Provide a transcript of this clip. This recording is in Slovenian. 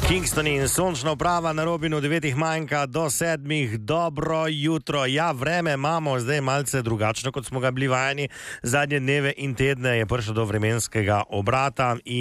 Kingston in sončna uprava na Robinu, 9 manjka do 7, dobro jutro. Ja, vreme imamo zdaj malce drugačno, kot smo ga bili vajeni. Zadnje dneve in tedne je prišlo do vremenskega obrata in